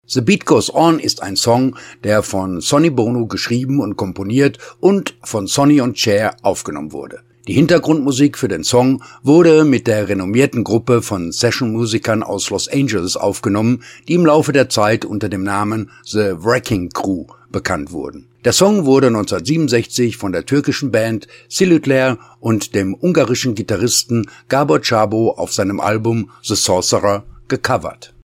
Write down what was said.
The Beat Goes On ist ein Song, der von Sonny Bono geschrieben und komponiert und von Sonny und Cher aufgenommen wurde. Die Hintergrundmusik für den Song wurde mit der renommierten Gruppe von Session-Musikern aus Los Angeles aufgenommen, die im Laufe der Zeit unter dem Namen The Wrecking Crew bekannt wurden. Der Song wurde 1967 von der türkischen Band Silütler und dem ungarischen Gitarristen Gabor Csaba auf seinem Album The Sorcerer gecovert.